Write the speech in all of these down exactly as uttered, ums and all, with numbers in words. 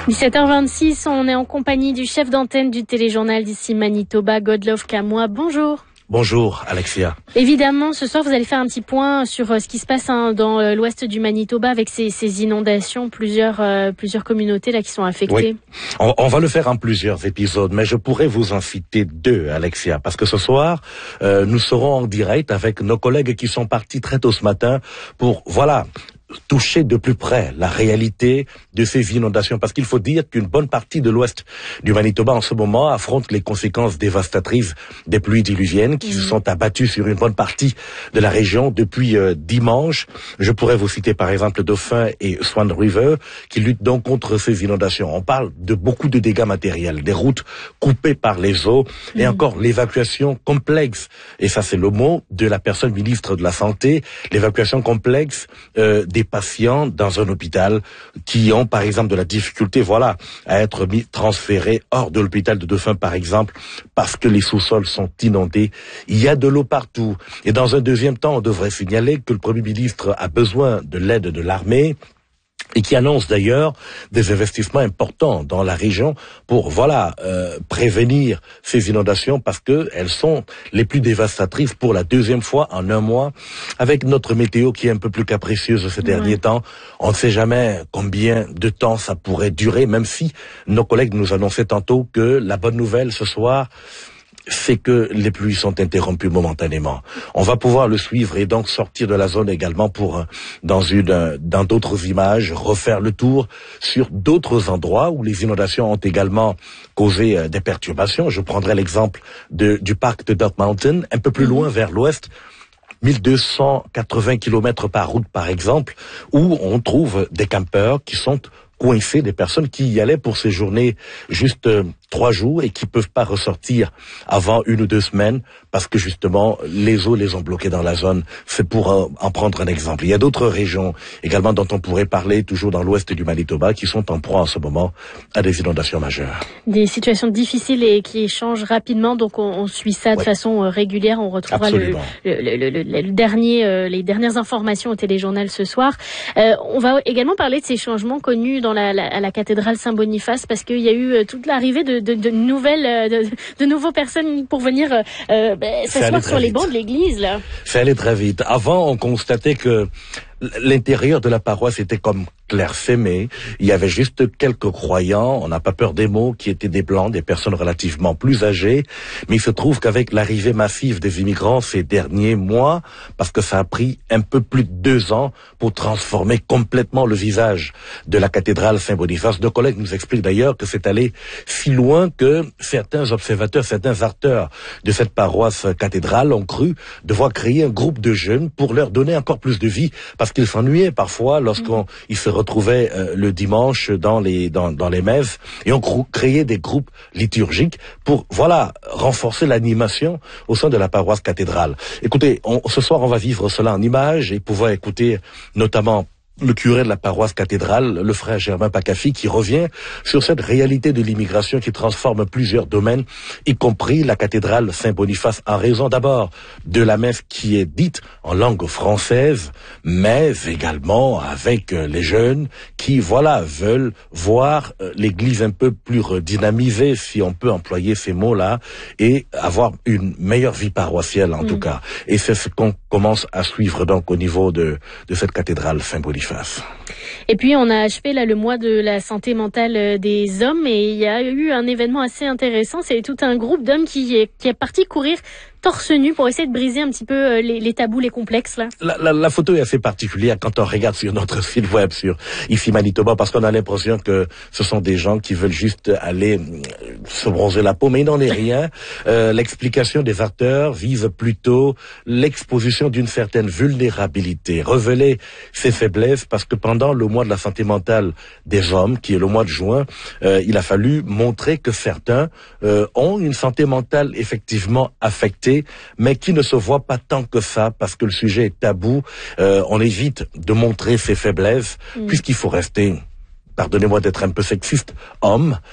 dix-sept heures vingt-six, on est en compagnie du chef d'antenne du téléjournal d'ici Manitoba, Godlove Kamoa. Bonjour. Bonjour Alexia. Évidemment, ce soir vous allez faire un petit point sur euh, ce qui se passe hein, dans euh, l'ouest du Manitoba avec ces, ces inondations, plusieurs euh, plusieurs communautés là qui sont affectées. Oui. On, on va le faire en plusieurs épisodes, mais je pourrais vous en citer deux, Alexia, parce que ce soir euh, nous serons en direct avec nos collègues qui sont partis très tôt ce matin pour voilà. toucher de plus près la réalité de ces inondations, parce qu'il faut dire qu'une bonne partie de l'ouest du Manitoba en ce moment affronte les conséquences dévastatrices des pluies diluviennes qui mmh. se sont abattues sur une bonne partie de la région depuis euh, dimanche. Je pourrais vous citer par exemple Dauphin et Swan River qui luttent donc contre ces inondations. On parle de beaucoup de dégâts matériels, des routes coupées par les eaux mmh. et encore l'évacuation complexe, et ça c'est le mot de la personne ministre de la Santé, l'évacuation complexe euh, des des patients dans un hôpital qui ont par exemple de la difficulté voilà à être mis transférés hors de l'hôpital de Dauphin par exemple parce que les sous-sols sont inondés. Il y a de l'eau partout. Et dans un deuxième temps, on devrait signaler que le Premier ministre a besoin de l'aide de l'armée et qui annonce d'ailleurs des investissements importants dans la région pour voilà euh, prévenir ces inondations parce que elles sont les plus dévastatrices pour la deuxième fois en un mois. Avec notre météo qui est un peu plus capricieuse ces derniers ouais. temps, on ne sait jamais combien de temps ça pourrait durer, même si nos collègues nous annonçaient tantôt que la bonne nouvelle ce soir, c'est que les pluies sont interrompues momentanément. On va pouvoir le suivre et donc sortir de la zone également pour, dans une, dans d'autres images, refaire le tour sur d'autres endroits où les inondations ont également causé des perturbations. Je prendrai l'exemple de, du parc de Duck Mountain, un peu plus loin vers l'ouest, mille deux cent quatre-vingts kilomètres par route par exemple, où on trouve des campeurs qui sont coincés, des personnes qui y allaient pour séjourner juste euh, trois jours et qui peuvent pas ressortir avant une ou deux semaines parce que justement les eaux les ont bloqués dans la zone. C'est pour euh, en prendre un exemple. Il y a d'autres régions également dont on pourrait parler, toujours dans l'ouest du Manitoba, qui sont en proie en ce moment à des inondations majeures. Des situations difficiles et qui changent rapidement, donc on, on suit ça de ouais. façon euh, régulière. On retrouvera le, le, le, le, le dernier, euh, les dernières informations au téléjournal ce soir. Euh, on va également parler de ces changements connus dans La, la, à la cathédrale Saint-Boniface parce qu'il y a eu euh, toute l'arrivée de, de, de nouvelles, euh, de, de nouveaux personnes pour venir euh, bah, s'asseoir sur les bancs de l'église là. Ça allait très vite. Avant, on constatait que l'intérieur de la paroisse était comme clairsemé. Il y avait juste quelques croyants, on n'a pas peur des mots, qui étaient des blancs, des personnes relativement plus âgées. Mais il se trouve qu'avec l'arrivée massive des immigrants ces derniers mois, parce que ça a pris un peu plus de deux ans pour transformer complètement le visage de la cathédrale Saint-Boniface. Deux collègues nous expliquent d'ailleurs que c'est allé si loin que certains observateurs, certains acteurs de cette paroisse cathédrale ont cru devoir créer un groupe de jeunes pour leur donner encore plus de vie, parce qu'ils s'ennuyaient parfois lorsqu'on ils se retrouvaient euh, le dimanche dans les dans, dans les messes, et on créait des groupes liturgiques pour voilà renforcer l'animation au sein de la paroisse cathédrale. Écoutez, on, ce soir on va vivre cela en images et pouvoir écouter notamment le curé de la paroisse cathédrale, le frère Germain Pacafi, qui revient sur cette réalité de l'immigration qui transforme plusieurs domaines, y compris la cathédrale Saint-Boniface, en raison d'abord de la messe qui est dite en langue française, mais également avec les jeunes qui, voilà, veulent voir l'église un peu plus redynamisée, si on peut employer ces mots-là, et avoir une meilleure vie paroissiale, en mmh. tout cas. Et c'est ce qu'on commence à suivre donc au niveau de, de cette cathédrale Saint-Boniface. Et puis on a achevé là le mois de la santé mentale des hommes et il y a eu un événement assez intéressant. C'est tout un groupe d'hommes qui est, qui est parti courir torse nu pour essayer de briser un petit peu les, les tabous, les complexes là. La, la, la photo est assez particulière quand on regarde sur notre site web sur ici Manitoba, parce qu'on a l'impression que ce sont des gens qui veulent juste aller se bronzer la peau, mais il n'en est rien. Euh, l'explication des acteurs vise plutôt l'exposition d'une certaine vulnérabilité, révéler ses faiblesses, parce que pendant le mois de la santé mentale des hommes, qui est le mois de juin, euh, il a fallu montrer que certains euh, ont une santé mentale effectivement affectée, mais qui ne se voit pas tant que ça, parce que le sujet est tabou. Euh, on évite de montrer ses faiblesses, mmh. puisqu'il faut rester, pardonnez-moi d'être un peu sexiste, homme,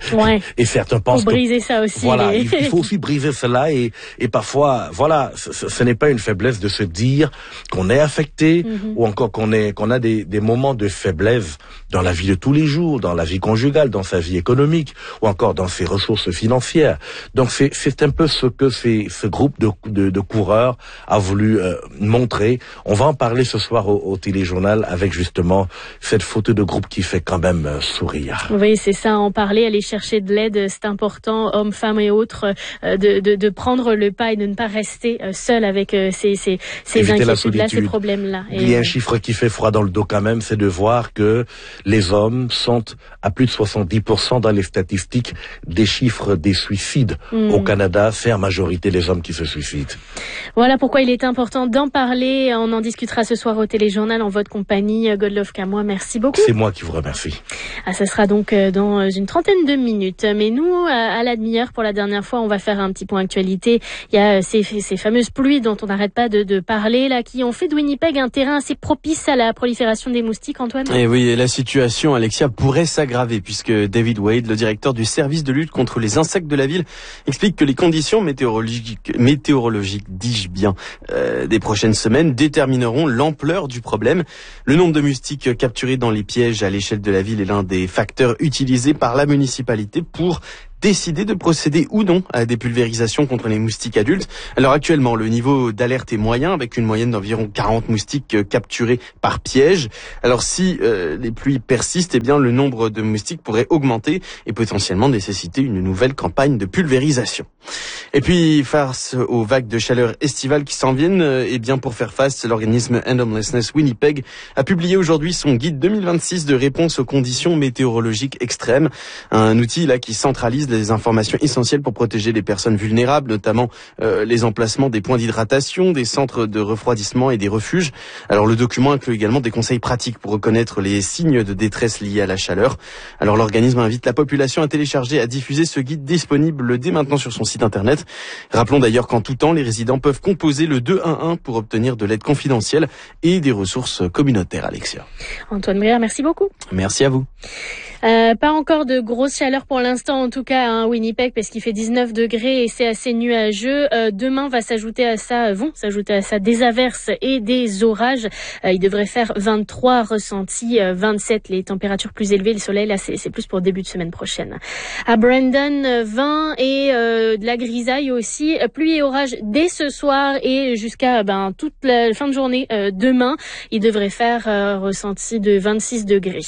Ouais. Et certains pensent pour briser que, ça aussi. Voilà, les... il faut aussi briser cela et, et parfois, voilà, ce, ce n'est pas une faiblesse de se dire qu'on est affecté mm-hmm. ou encore qu'on est, qu'on a des, des moments de faiblesse dans la vie de tous les jours, dans la vie conjugale, dans sa vie économique ou encore dans ses ressources financières. Donc c'est, c'est un peu ce que c'est, ce groupe de, de, de coureurs a voulu euh, montrer. On va en parler ce soir au, au téléjournal avec justement cette photo de groupe qui fait quand même euh, sourire. Oui, c'est ça, en parler, aller chercher de l'aide, c'est important, hommes, femmes et autres, euh, de, de, de prendre le pas et de ne pas rester euh, seul avec euh, ces, ces, ces inquiétudes-là, ces problèmes-là. Et il y a un chiffre qui fait froid dans le dos quand même, c'est de voir que les hommes sont à plus de soixante-dix pour cent dans les statistiques des chiffres des suicides. Mmh. Au Canada, c'est en majorité les hommes qui se suicident. Voilà pourquoi il est important d'en parler. On en discutera ce soir au téléjournal en votre compagnie. Godlove Kamoa, merci beaucoup. C'est moi qui vous remercie. Ah, ça sera donc dans une trentaine de minutes. Mais nous, à la demi-heure, pour la dernière fois, on va faire un petit point actualité. Il y a ces, ces fameuses pluies dont on n'arrête pas de, de parler, là, qui ont fait de Winnipeg un terrain assez propice à la prolifération des moustiques, Antoine. Et oui, et la situation, Alexia, pourrait s'aggraver puisque David Wade, le directeur du service de lutte contre les insectes de la ville, explique que les conditions météorologiques, météorologiques, dis-je bien, euh, des prochaines semaines détermineront l'ampleur du problème. Le nombre de moustiques capturés dans les pièges à l'échelle de la ville est l'un des facteurs utilisés par la municipalité pour décider de procéder ou non à des pulvérisations contre les moustiques adultes. Alors actuellement, le niveau d'alerte est moyen, avec une moyenne d'environ quarante moustiques capturés par piège. Alors si euh, les pluies persistent, eh bien le nombre de moustiques pourrait augmenter et potentiellement nécessiter une nouvelle campagne de pulvérisation. Et puis face aux vagues de chaleur estivales qui s'en viennent, eh bien pour faire face, l'organisme End Homelessness Winnipeg a publié aujourd'hui son guide deux mille vingt-six de réponse aux conditions météorologiques extrêmes, un outil là qui centralise des informations essentielles pour protéger les personnes vulnérables, notamment euh, les emplacements des points d'hydratation, des centres de refroidissement et des refuges. Alors le document inclut également des conseils pratiques pour reconnaître les signes de détresse liés à la chaleur. Alors l'organisme invite la population à télécharger et à diffuser ce guide disponible dès maintenant sur son site internet. Rappelons d'ailleurs qu'en tout temps, les résidents peuvent composer le deux un un pour obtenir de l'aide confidentielle et des ressources communautaires, Alexia. Antoine Brière, merci beaucoup. Merci à vous. Euh, pas encore de grosse chaleur pour l'instant, en tout cas à hein, Winnipeg, parce qu'il fait dix-neuf degrés et c'est assez nuageux. Euh, demain va s'ajouter à ça, vont s'ajouter à ça des averses et des orages. Euh, il devrait faire vingt-trois ressentis, euh, vingt-sept les températures plus élevées. Le soleil là, c'est, c'est plus pour début de semaine prochaine. À Brandon, vingt et euh, de la grisaille aussi. Pluie et orage dès ce soir et jusqu'à ben toute la fin de journée euh, demain. Il devrait faire euh, ressenti de vingt-six degrés.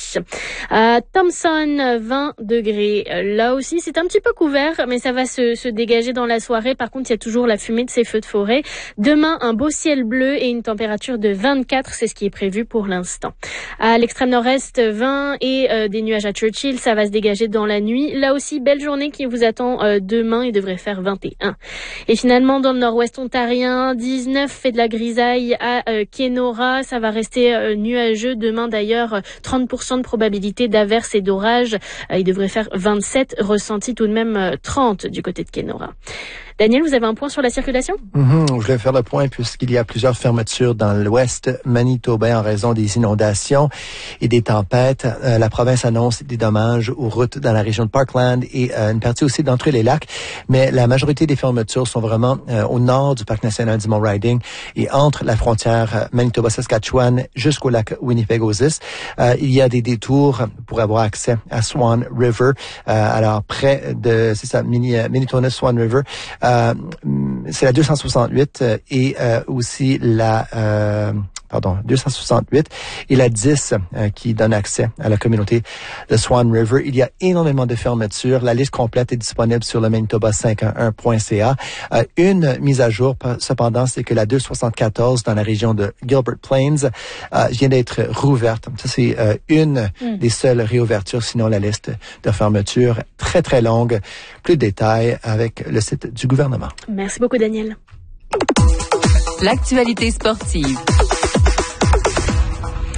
À Thompson, vingt degrés. Là aussi, c'est un petit peu couvert, mais ça va se, se dégager dans la soirée. Par contre, il y a toujours la fumée de ces feux de forêt. Demain, un beau ciel bleu et une température de vingt-quatre, c'est ce qui est prévu pour l'instant. À l'extrême nord-est, vingt et euh, des nuages à Churchill, ça va se dégager dans la nuit. Là aussi, belle journée qui vous attend euh, demain. Il devrait faire vingt et un. Et finalement, dans le nord-ouest ontarien, dix-neuf et de la grisaille à euh, Kenora. Ça va rester euh, nuageux. Demain, d'ailleurs, trente pour cent de probabilité d'averses et d'orage. Il devrait faire vingt-sept, ressenti tout de même trente du côté de Kenora. Daniel, vous avez un point sur la circulation? Mm-hmm. Je voulais faire le point puisqu'il y a plusieurs fermetures dans l'ouest manitobain en raison des inondations et des tempêtes. Euh, la province annonce des dommages aux routes dans la région de Parkland et euh, une partie aussi d'entre les lacs. Mais la majorité des fermetures sont vraiment euh, au nord du parc national du Mont-Riding et entre la frontière Manitoba-Saskatchewan jusqu'au lac Winnipeg-Osis. Euh, il y a des détours pour avoir accès à Swan River. Euh, alors près de, c'est ça, Minitona Swan River. Euh, c'est la deux cent soixante-huit euh, et euh, aussi la euh, pardon deux cent soixante-huit et la dix euh, qui donne accès à la communauté de Swan River. Il y a énormément de fermetures. La liste complète est disponible sur le manitoba cinq un un point c a. Euh, une mise à jour, cependant, c'est que la deux cent soixante-quatorze dans la région de Gilbert Plains euh, vient d'être rouverte. Ça, c'est euh, une mm. des seules réouvertures. Sinon, la liste de fermetures très, très longue. Plus de détails avec le site du gouvernement. Merci beaucoup, Daniel. L'actualité sportive.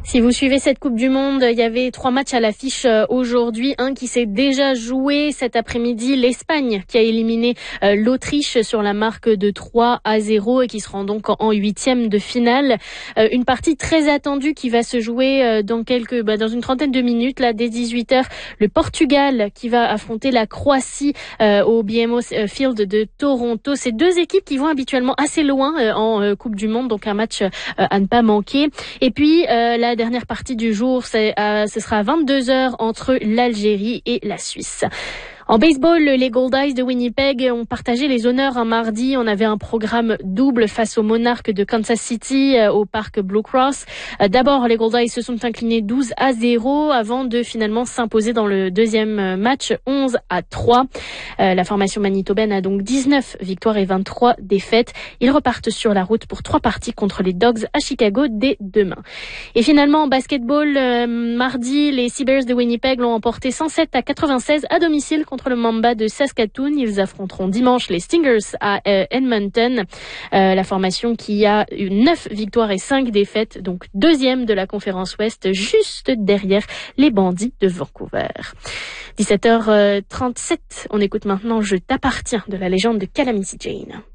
Si vous suivez cette Coupe du Monde, il y avait trois matchs à l'affiche aujourd'hui. Un qui s'est déjà joué cet après-midi, l'Espagne qui a éliminé l'Autriche sur la marque de trois à zéro et qui se rend donc en huitième de finale. Une partie très attendue qui va se jouer dans quelques, bah, dans une trentaine de minutes, là, dès dix-huit heures. Le Portugal qui va affronter la Croatie euh, au B M O Field de Toronto. C'est deux équipes qui vont habituellement assez loin euh, en euh, Coupe du Monde, donc un match euh, à ne pas manquer. Et puis euh, la dernière partie du jour, c'est, euh, ce sera à vingt-deux heures entre l'Algérie et la Suisse. En baseball, les Goldeyes de Winnipeg ont partagé les honneurs un mardi. On avait un programme double face aux Monarques de Kansas City euh, au parc Blue Cross. Euh, d'abord, les Goldeyes se sont inclinés douze à zéro avant de finalement s'imposer dans le deuxième match onze à trois. Euh, la formation manitobaine a donc dix-neuf victoires et vingt-trois défaites. Ils repartent sur la route pour trois parties contre les Dogs à Chicago dès demain. Et finalement, en basketball, euh, mardi, les Seabears de Winnipeg l'ont emporté cent sept à quatre-vingt-seize à domicile contre le Mamba de Saskatoon. Ils affronteront dimanche les Stingers à euh, Edmonton. Euh, la formation qui a eu neuf victoires et cinq défaites, donc deuxième de la conférence Ouest, juste derrière les Bandits de Vancouver. dix-sept heures trente-sept, on écoute maintenant Je t'appartiens de la légende de Calamity Jane.